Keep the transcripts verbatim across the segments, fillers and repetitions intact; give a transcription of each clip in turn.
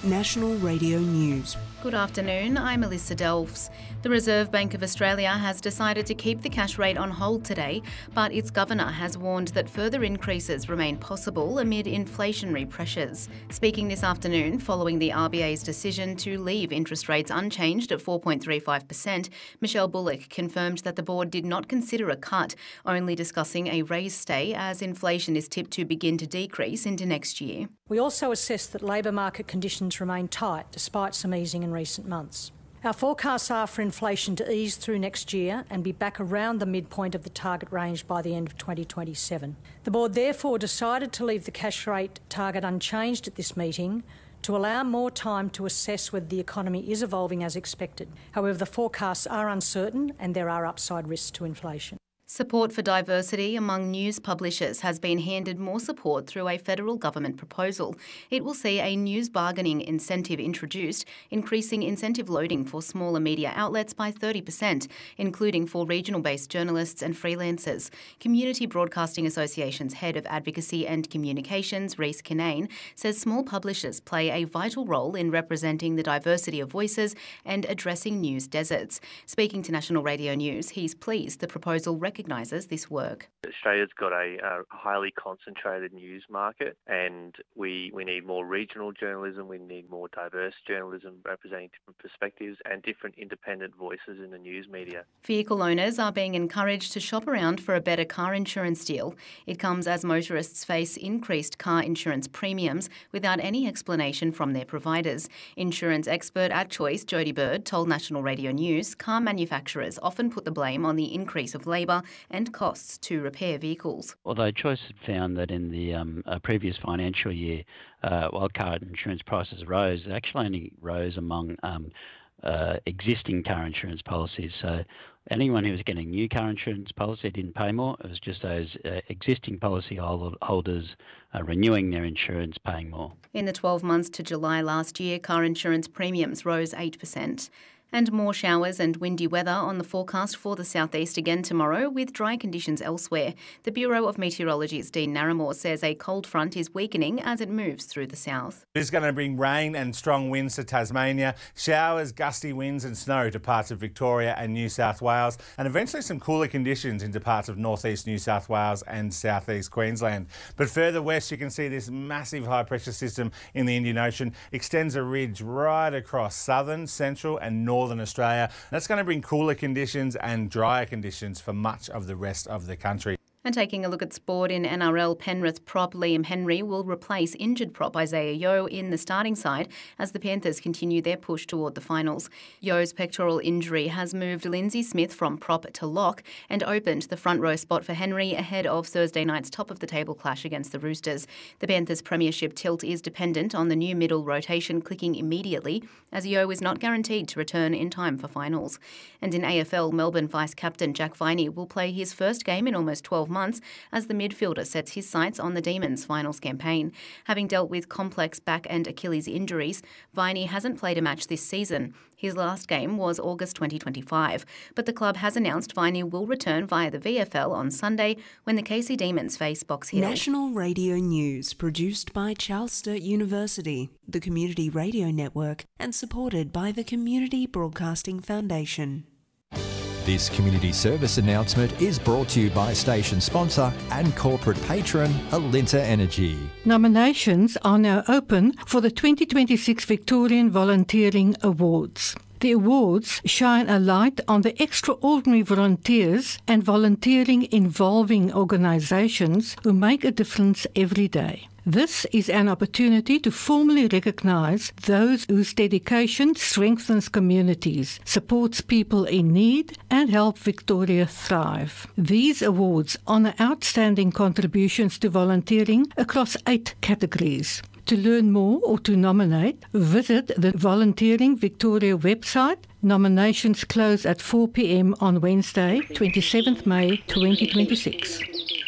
National Radio News. Good afternoon, I'm Alyssa Delves. The Reserve Bank of Australia has decided to keep the cash rate on hold today, but its governor has warned that further increases remain possible amid inflationary pressures. Speaking this afternoon following the R B A's decision to leave interest rates unchanged at four point three five percent, Michelle Bullock confirmed that the board did not consider a cut, only discussing a raise stay as inflation is tipped to begin to decrease into next year. We also assess that labour market conditions remain tight despite some easing in recent months. Our forecasts are for inflation to ease through next year and be back around the midpoint of the target range by the end of twenty twenty-seven. The board therefore decided to leave the cash rate target unchanged at this meeting to allow more time to assess whether the economy is evolving as expected. However, the forecasts are uncertain and there are upside risks to inflation. Support for diversity among news publishers has been handed more support through a federal government proposal. It will see a news bargaining incentive introduced, increasing incentive loading for smaller media outlets by thirty percent, including for regional-based journalists and freelancers. Community Broadcasting Association's Head of Advocacy and Communications, Reece Kinane, says small publishers play a vital role in representing the diversity of voices and addressing news deserts. Speaking to National Radio News, he's pleased the proposal recognises recognises this work. Australia's got a, a highly concentrated news market, and we, we need more regional journalism, we need more diverse journalism representing different perspectives and different independent voices in the news media. Vehicle owners are being encouraged to shop around for a better car insurance deal. It comes as motorists face increased car insurance premiums without any explanation from their providers. Insurance expert at Choice, Jodie Bird, told National Radio News car manufacturers often put the blame on the increase of labour and costs to repair vehicles. Although Choice had found that in the um, uh, previous financial year, uh, while car insurance prices rose, it actually only rose among um, uh, existing car insurance policies. So anyone who was getting a new car insurance policy didn't pay more. It was just those uh, existing policy holders uh, renewing their insurance paying more. In the twelve months to July last year, car insurance premiums rose eight percent. And more showers and windy weather on the forecast for the southeast again tomorrow, with dry conditions elsewhere. The Bureau of Meteorology's Dean Narramore says a cold front is weakening as it moves through the south. It is going to bring rain and strong winds to Tasmania, showers, gusty winds and snow to parts of Victoria and New South Wales, and eventually some cooler conditions into parts of northeast New South Wales and southeast Queensland. But further west, you can see this massive high pressure system in the Indian Ocean extends a ridge right across southern, central and northern Northern Australia. That's going to bring cooler conditions and drier conditions for much of the rest of the country. And taking a look at sport in N R L, Penrith prop Liam Henry will replace injured prop Isaiah Yeo in the starting side as the Panthers continue their push toward the finals. Yeo's pectoral injury has moved Lindsay Smith from prop to lock and opened the front row spot for Henry ahead of Thursday night's top-of-the-table clash against the Roosters. The Panthers' premiership tilt is dependent on the new middle rotation clicking immediately, as Yeo is not guaranteed to return in time for finals. And in A F L, Melbourne vice-captain Jack Viney will play his first game in almost twelve months as the midfielder sets his sights on the Demons' finals campaign. Having dealt with complex back and Achilles injuries, Viney hasn't played a match this season. His last game was August twenty twenty-five, but the club has announced Viney will return via the V F L on Sunday when the Casey Demons face Box Hill. National Radio News, produced by Charles Sturt University, the Community Radio Network, and supported by the Community Broadcasting Foundation. This community service announcement is brought to you by station sponsor and corporate patron Alinta Energy. Nominations are now open for the twenty twenty-six Victorian Volunteering Awards. The awards shine a light on the extraordinary volunteers and volunteering involving organisations who make a difference every day. This is an opportunity to formally recognise those whose dedication strengthens communities, supports people in need and helps Victoria thrive. These awards honour outstanding contributions to volunteering across eight categories. To learn more or to nominate, visit the Volunteering Victoria website. Nominations close at four p m on Wednesday, twenty-seventh May twenty twenty-six.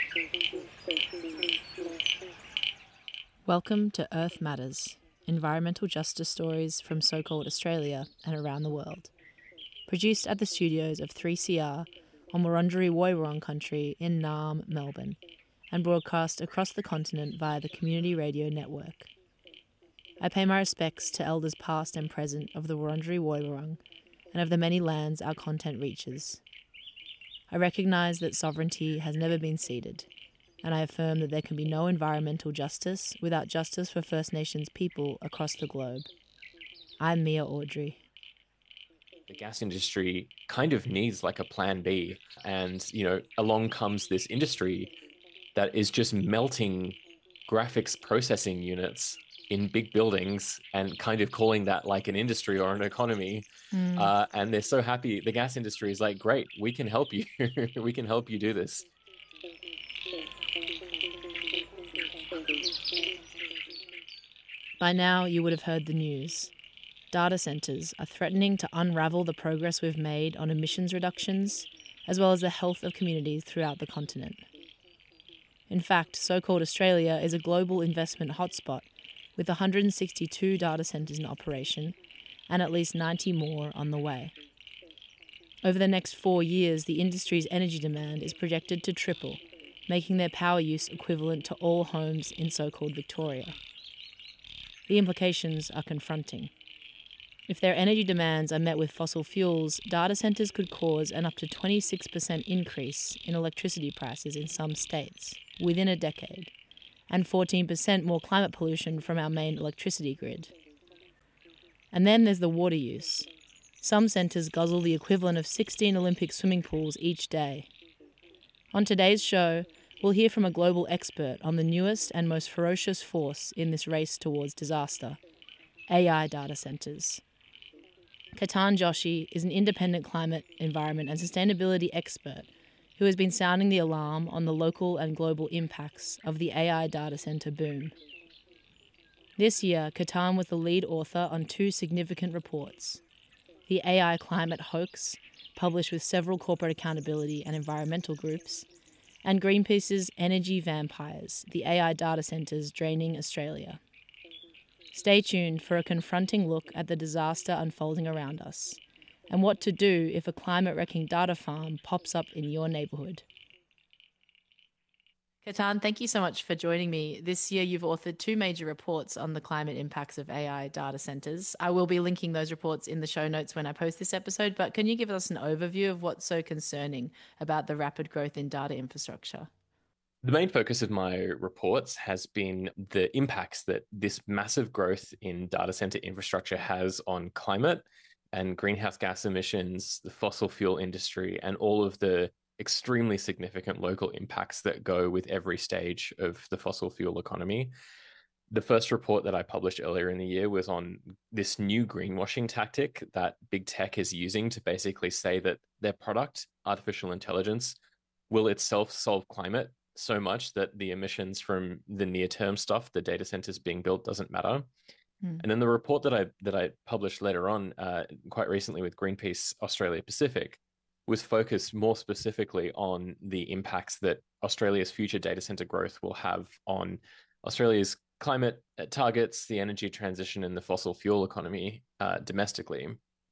Welcome to Earth Matters, environmental justice stories from so-called Australia and around the world. Produced at the studios of three C R on Wurundjeri Woiwurrung country in Naarm, Melbourne, and broadcast across the continent via the Community Radio Network. I pay my respects to elders past and present of the Wurundjeri Woiwurrung and of the many lands our content reaches. I recognise that sovereignty has never been ceded, and I affirm that there can be no environmental justice without justice for First Nations people across the globe. I'm Mia Audrey. The gas industry kind of needs like a plan B, and you know, along comes this industry that is just melting graphics processing units in big buildings and kind of calling that like an industry or an economy. Mm. Uh, and they're so happy. The gas industry is like, great, we can help you. We can help you do this. By now, you would have heard the news. Data centres are threatening to unravel the progress we've made on emissions reductions, as well as the health of communities throughout the continent. In fact, so-called Australia is a global investment hotspot, with one hundred sixty-two data centres in operation and at least ninety more on the way. Over the next four years, the industry's energy demand is projected to triple, making their power use equivalent to all homes in so-called Victoria. The implications are confronting. If their energy demands are met with fossil fuels, data centres could cause an up to twenty-six percent increase in electricity prices in some states within a decade, and fourteen percent more climate pollution from our main electricity grid. And then there's the water use. Some centres guzzle the equivalent of sixteen Olympic swimming pools each day. On today's show, we'll hear from a global expert on the newest and most ferocious force in this race towards disaster, A I data centres. Ketan Joshi is an independent climate, environment and sustainability expert who has been sounding the alarm on the local and global impacts of the A I data centre boom. This year, Ketan was the lead author on two significant reports: the A I Climate Hoax, published with several corporate accountability and environmental groups, and Greenpeace's Energy Vampires, the A I data centres draining Australia. Stay tuned for a confronting look at the disaster unfolding around us, and what to do if a climate-wrecking data farm pops up in your neighbourhood. Ketan, thank you so much for joining me. This year you've authored two major reports on the climate impacts of A I data centres. I will be linking those reports in the show notes when I post this episode, but can you give us an overview of what's so concerning about the rapid growth in data infrastructure? The main focus of my reports has been the impacts that this massive growth in data center infrastructure has on climate and greenhouse gas emissions, the fossil fuel industry, and all of the extremely significant local impacts that go with every stage of the fossil fuel economy. The first report that I published earlier in the year was on this new greenwashing tactic that big tech is using to basically say that their product, artificial intelligence, will itself solve climate so much that the emissions from the near-term stuff, the data centers being built, doesn't matter. Mm. And then the report that I that I published later on, uh, quite recently with Greenpeace Australia Pacific, was focused more specifically on the impacts that Australia's future data center growth will have on Australia's climate targets, the energy transition, and the fossil fuel economy uh, domestically.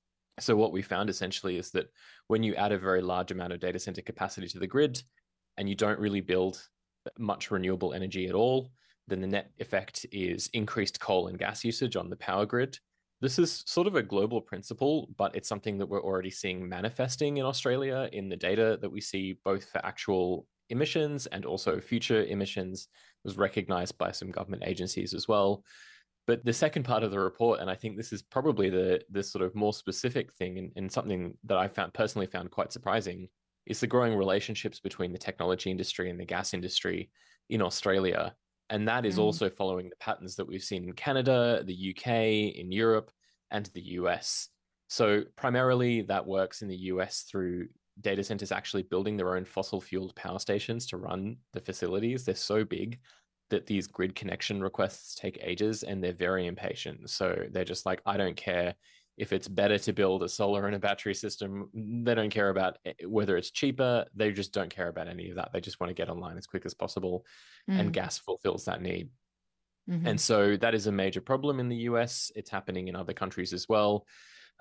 So what we found essentially is that when you add a very large amount of data center capacity to the grid, and you don't really build much renewable energy at all, then the net effect is increased coal and gas usage on the power grid. This is sort of a global principle, but it's something that we're already seeing manifesting in Australia in the data that we see both for actual emissions and also future emissions. It was recognized by some government agencies as well. But the second part of the report, and I think this is probably the, the sort of more specific thing and, and something that I found personally found quite surprising, is the growing relationships between the technology industry and the gas industry in Australia. And that is mm. also following the patterns that we've seen in Canada, the U K, in Europe, and the U S. So primarily that works in the U S through data centers actually building their own fossil fueled power stations to run the facilities. They're so big that these grid connection requests take ages and they're very impatient. So they're just like, I don't care if it's better to build a solar and a battery system. They don't care about whether it's cheaper. They just don't care about any of that. They just want to get online as quick as possible. Mm. And gas fulfills that need. Mm-hmm. And so that is a major problem in the U S. It's happening in other countries as well.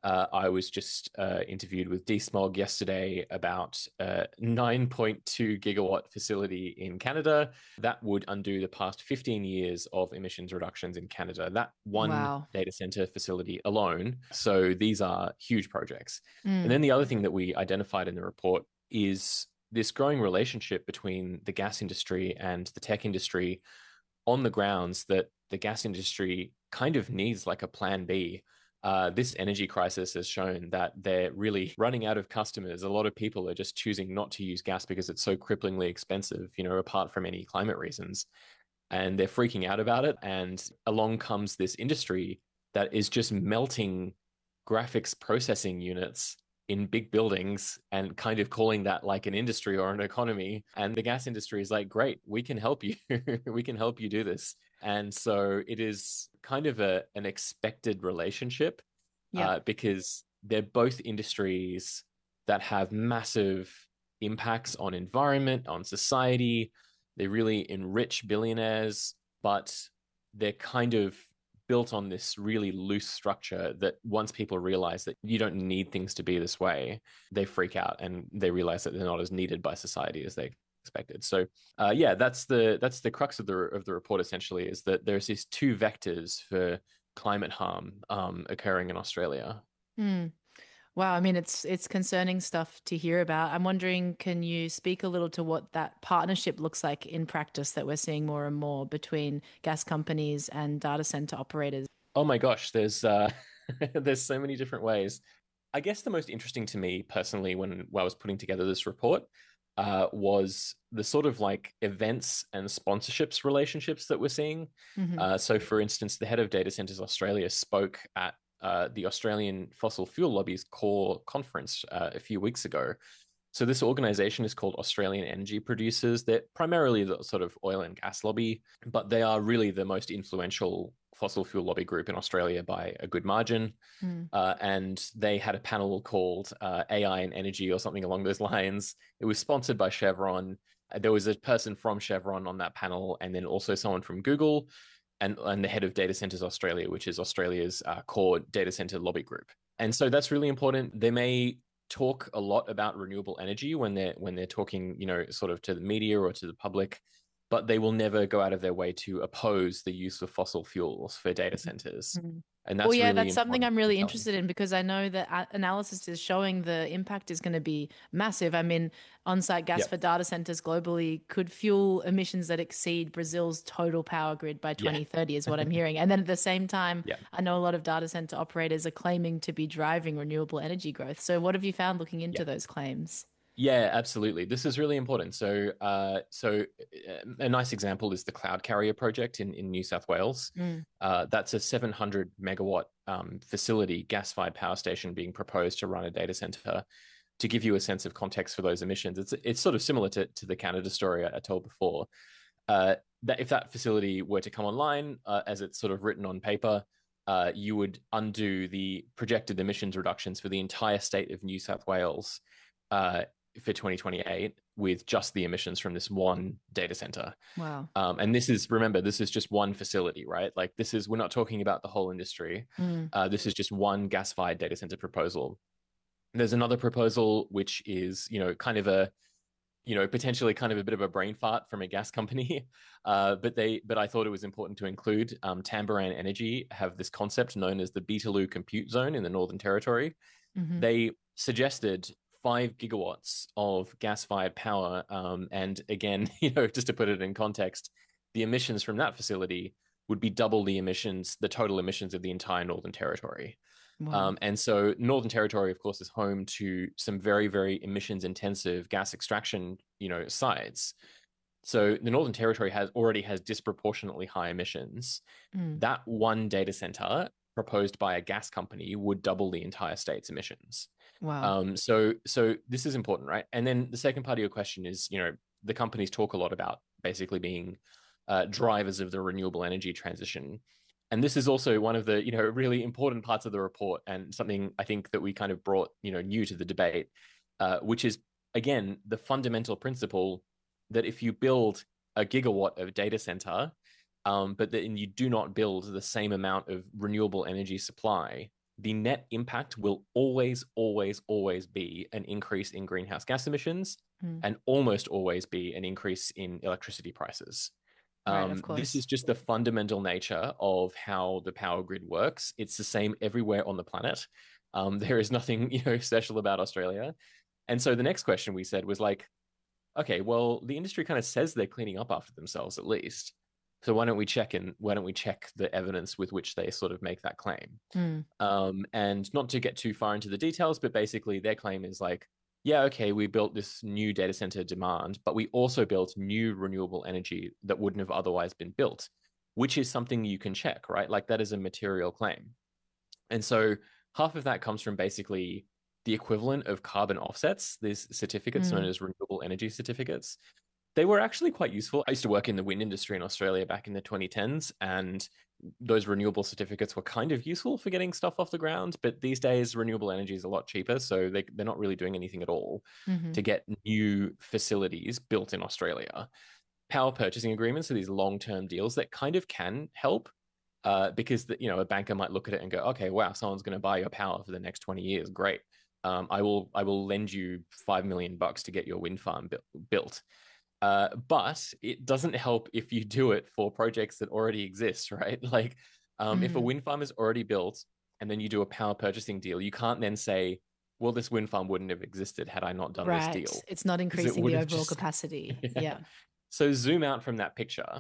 Uh, I was just uh, interviewed with DeSmog yesterday about a nine point two gigawatt facility in Canada that would undo the past fifteen years of emissions reductions in Canada. That one Wow. data center facility alone. So these are huge projects. Mm. And then the other thing that we identified in the report is this growing relationship between the gas industry and the tech industry on the grounds that the gas industry kind of needs like a plan B. Uh, this energy crisis has shown that they're really running out of customers. A lot of people are just choosing not to use gas because it's so cripplingly expensive, you know, apart from any climate reasons. And they're freaking out about it. And along comes this industry that is just melting graphics processing units in big buildings and kind of calling that like an industry or an economy. And the gas industry is like, great, we can help you. We can help you do this. And so it is kind of a an expected relationship Yeah. uh, because they're both industries that have massive impacts on environment, on society. They really enrich billionaires, but they're kind of built on this really loose structure that once people realize that you don't need things to be this way, they freak out and they realize that they're not as needed by society as they expected. So uh, yeah, that's the that's the crux of the of the report essentially, is that there's these two vectors for climate harm um, occurring in Australia. Mm. Wow, I mean, it's it's concerning stuff to hear about. I'm wondering, can you speak a little to what that partnership looks like in practice that we're seeing more and more between gas companies and data center operators? Oh my gosh, there's uh, there's so many different ways. I guess the most interesting to me personally when, when I was putting together this report uh, was the sort of like events and sponsorships relationships that we're seeing. Mhm. Uh, so for instance, the head of Data Centers Australia spoke at uh, the Australian Fossil Fuel Lobby's core conference uh, a few weeks ago. So this organization is called Australian Energy Producers. They're primarily the sort of oil and gas lobby, but they are really the most influential fossil fuel lobby group in Australia by a good margin. Mm. Uh, and they had a panel called uh, A I and Energy or something along those lines. It was sponsored by Chevron. There was a person from Chevron on that panel, and then also someone from Google, and, and the head of Data Centers Australia, which is Australia's uh, core data center lobby group. And so that's really important. They may talk a lot about renewable energy when they're when they're talking, you know, sort of to the media or to the public, but they will never go out of their way to oppose the use of fossil fuels for data centers. Mhm. And that's well, yeah, really that's something important I'm to really tell them. interested in, because I know that a- analysis is showing the impact is going to be massive. I mean, on-site gas Yep. for data centers globally could fuel emissions that exceed Brazil's total power grid by twenty thirty, is what I'm hearing. And then at the same time, Yeah. I know a lot of data center operators are claiming to be driving renewable energy growth. So what have you found looking into Yeah. those claims? Yeah, absolutely. This is really important. So, uh, so uh, a nice example is the Cloud Carrier project in, in New South Wales. Mm. Uh, that's a seven hundred megawatt um, facility, gas-fired power station being proposed to run a data center. To give you a sense of context for those emissions, it's it's sort of similar to, to the Canada story I, I told before. Uh, that if that facility were to come online, uh, as it's sort of written on paper, uh, you would undo the projected emissions reductions for the entire state of New South Wales uh, for twenty twenty-eight with just the emissions from this one data center. Wow. Um, and this is, remember, this is just one facility, right? Like this is, we're not talking about the whole industry. Mm. Uh, this is just one gas-fired data center proposal. There's another proposal, which is, you know, kind of a, you know, potentially kind of a bit of a brain fart from a gas company. Uh, but they, but I thought it was important to include. Um, Tamboran Energy have this concept known as the Beetaloo Compute Zone in the Northern Territory. Mhm. They suggested five gigawatts of gas-fired power. Um, and again, you know, just to put it in context, the emissions from that facility would be double the emissions, the total emissions of the entire Northern Territory. Wow. Um, and so Northern Territory, of course, is home to some very, very emissions-intensive gas extraction, you know, sites. So the Northern Territory has already has disproportionately high emissions. Mm. That one data center proposed by a gas company would double the entire state's emissions. Wow. Um, so, so this is important, right? And then the second part of your question is, you know, the companies talk a lot about basically being uh, drivers of the renewable energy transition. And this is also one of the, you know, really important parts of the report, and something I think that we kind of brought, you know, new to the debate, uh, which is, again, the fundamental principle that if you build a gigawatt of data center, um, but then you do not build the same amount of renewable energy supply, the net impact will always, always, always be an increase in greenhouse gas emissions mm. and almost always be an increase in electricity prices. Right, Um, of course. This is just the fundamental nature of how the power grid works. It's the same everywhere on the planet. Um, there is nothing, you know, special about Australia. And so the next question we said was like, okay, well, the industry kind of says they're cleaning up after themselves at least. So why don't we check and why don't we check the evidence with which they sort of make that claim? Mm. Um, and not to get too far into the details, but basically their claim is like, yeah, okay, we built this new data center demand, but we also built new renewable energy that wouldn't have otherwise been built, which is something you can check, right? Like that is a material claim. And so half of that comes from basically the equivalent of carbon offsets, these certificates mm. known as renewable energy certificates. They were actually quite useful. I used to work in the wind industry in Australia back in the twenty tens, and those renewable certificates were kind of useful for getting stuff off the ground. But these days, renewable energy is a lot cheaper, so they, they're not really doing anything at all mm-hmm. to get new facilities built in Australia. Power purchasing agreements are these long-term deals that kind of can help uh, because the, you know, a banker might look at it and go, okay, wow, someone's going to buy your power for the next twenty years. Great. Um, I will I will lend you five million bucks to get your wind farm bu- built. Uh, but it doesn't help if you do it for projects that already exist, right? Like um, mm-hmm. if a wind farm is already built and then you do a power purchasing deal, you can't then say, well, this wind farm wouldn't have existed had I not done right. this deal. It's not increasing it the overall just... capacity. yeah. yeah. So zoom out from that picture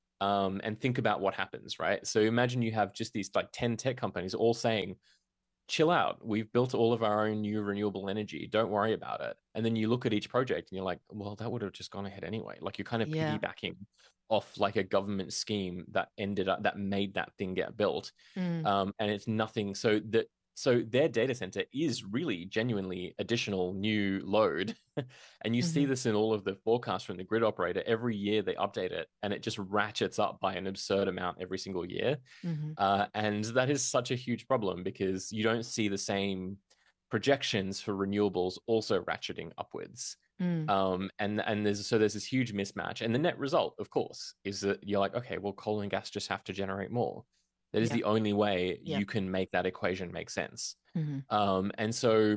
um, and think about what happens, right? So imagine you have just these like ten tech companies all saying, chill out, we've built all of our own new renewable energy, don't worry about it. And then you look at each project and you're like, well, that would have just gone ahead anyway. Like you're kind of yeah. piggybacking off like a government scheme that ended up, that made that thing get built. Mm. Um, and it's nothing. So that, so their data center is really genuinely additional new load. And you mm-hmm. see this in all of the forecasts from the grid operator. Every year they update it and it just ratchets up by an absurd amount every single year. Mm-hmm. Uh, and that is such a huge problem because you don't see the same projections for renewables also ratcheting upwards. Mm. Um, and and there's so there's this huge mismatch. And the net result, of course, is that you're like, okay, well, coal and gas just have to generate more. That is yeah. the only way yeah. you can make that equation make sense. Mm-hmm. Um, and so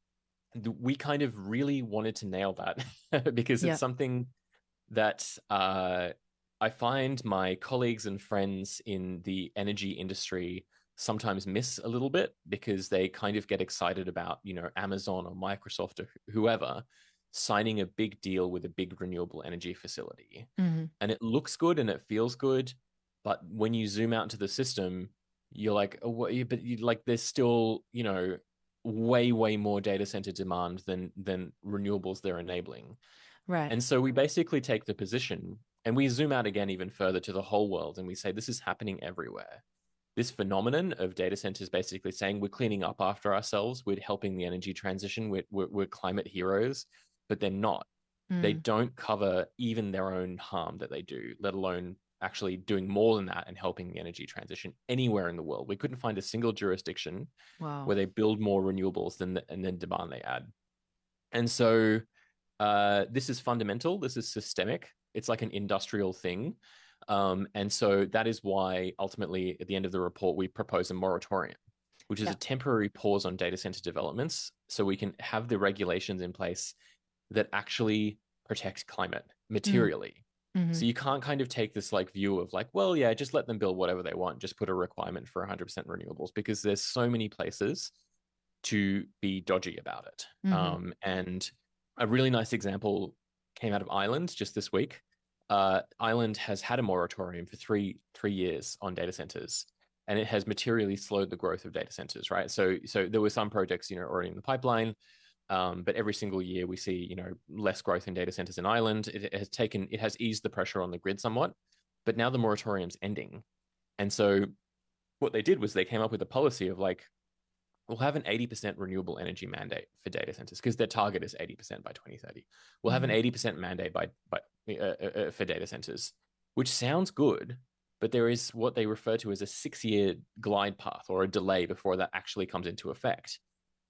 th- we kind of really wanted to nail that because it's yeah. something that uh, I find my colleagues and friends in the energy industry sometimes miss a little bit because they kind of get excited about, you know, Amazon or Microsoft or wh- whoever signing a big deal with a big renewable energy facility. Mm-hmm. And it looks good and it feels good. But when you zoom out into the system, you're like, oh, what, but you, like, there's still, you know, way, way more data center demand than than renewables they're enabling. Right. And so we basically take the position and we zoom out again even further to the whole world. And we say, this is happening everywhere. This phenomenon of data centers basically saying we're cleaning up after ourselves. We're helping the energy transition. We're, we're, we're climate heroes, but they're not. Mm. They don't cover even their own harm that they do, let alone actually doing more than that and helping the energy transition anywhere in the world. We couldn't find a single jurisdiction wow. where they build more renewables than the, and then demand they add. And so uh, this is fundamental. This is systemic. It's like an industrial thing. Um, and so that is why ultimately at the end of the report, we propose a moratorium, which is yeah. a temporary pause on data center developments so we can have the regulations in place that actually protect climate materially. Mm. Mm-hmm. So you can't kind of take this like view of like, well, yeah, just let them build whatever they want. Just put a requirement for one hundred percent renewables because there's so many places to be dodgy about it. Mm-hmm. Um, and a really nice example came out of Ireland just this week. Uh, Ireland has had a moratorium for three three years on data centers, and it has materially slowed the growth of data centers, right? So so there were some projects, you know, already in the pipeline. Um, but every single year we see, you know, less growth in data centers in Ireland. It, it has taken, it has eased the pressure on the grid somewhat, but now the moratorium's ending. And so what they did was they came up with a policy of like, we'll have an eighty percent renewable energy mandate for data centers because their target is eighty percent by twenty thirty. We'll have an eighty percent mandate by, by uh, uh, for data centers, which sounds good, but there is what they refer to as a six-year glide path or a delay before that actually comes into effect.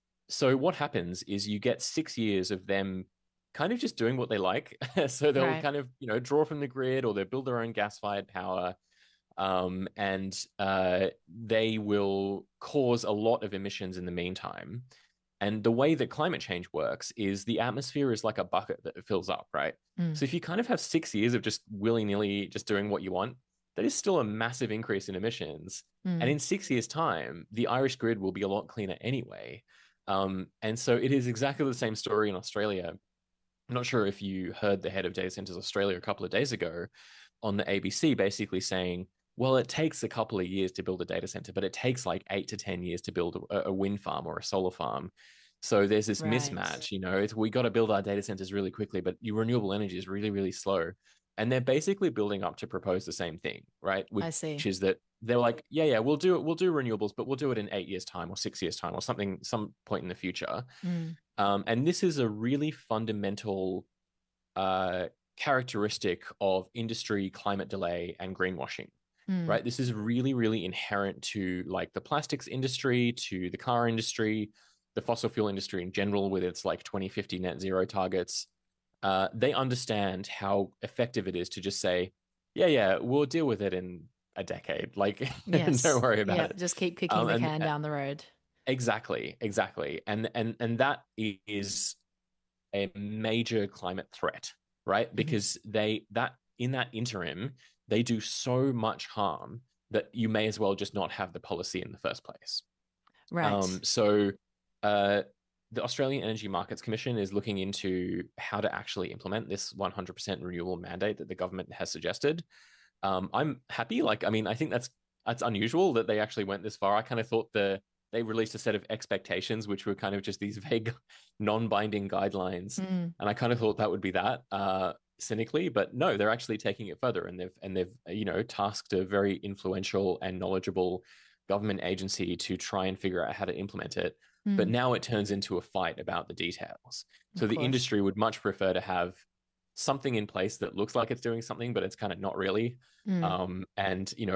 So what happens is you get six years of them kind of just doing what they like. So they'll right. kind of, you know, draw from the grid or they'll build their own gas-fired power. Um, and uh, they will cause a lot of emissions in the meantime. And the way that climate change works is the atmosphere is like a bucket that fills up, right? Mm. So if you kind of have six years of just willy-nilly just doing what you want, that is still a massive increase in emissions. Mm. And in six years' time, the Irish grid will be a lot cleaner anyway. Um, and so it is exactly the same story in Australia. I'm not sure if you heard the head of Data Centers Australia a couple of days ago on the A B C basically saying, well, it takes a couple of years to build a data center, but it takes like eight to ten years to build a, a wind farm or a solar farm. So there's this Right. mismatch, you know, it's, we got to build our data centers really quickly, but your renewable energy is really, really slow. And they're basically building up to propose the same thing, right? Which, I see. Which is that they're like, yeah, yeah, we'll do it. We'll do renewables, but we'll do it in eight years time or six years time or something, some point in the future. Mm. Um, and this is a really fundamental uh, characteristic of industry climate delay and greenwashing. Mm. Right. This is really, really inherent to like the plastics industry, to the car industry, the fossil fuel industry in general, with its like twenty fifty net zero targets. Uh, they understand how effective it is to just say, yeah, yeah, we'll deal with it in a decade. Like, Yes. don't worry about yeah, it. Just keep kicking Um, the and- can down the road. Exactly, exactly. And and and that is a major climate threat, right? Because they that in that interim, they do so much harm that you may as well just not have the policy in the first place. Right. Um, so uh, the Australian Energy Markets Commission is looking into how to actually implement this one hundred percent renewable mandate that the government has suggested. Um, I'm happy. Like, I mean, I think that's that's unusual that they actually went this far. I kind of thought the they released a set of expectations, which were kind of just these vague, non-binding guidelines, Mm. and I kind of thought that would be that. Uh, cynically, but no, they're actually taking it further, and they've and they've you know tasked a very influential and knowledgeable government agency to try and figure out how to implement it. Mm. But now it turns into a fight about the details. So Of the course. industry would much prefer to have something in place that looks like it's doing something, but it's kind of not really. Mm. Um, and you know